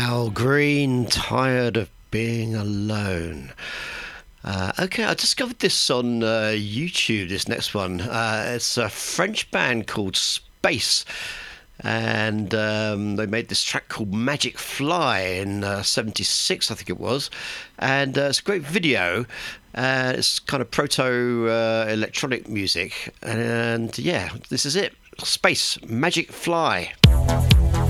Al Green, tired of being alone. Okay, I discovered this on YouTube. This next one, it's a French band called Space, and they made this track called Magic Fly in '76, I think it was, and it's a great video. It's kind of proto electronic music, and yeah, this is it. Space Magic Fly.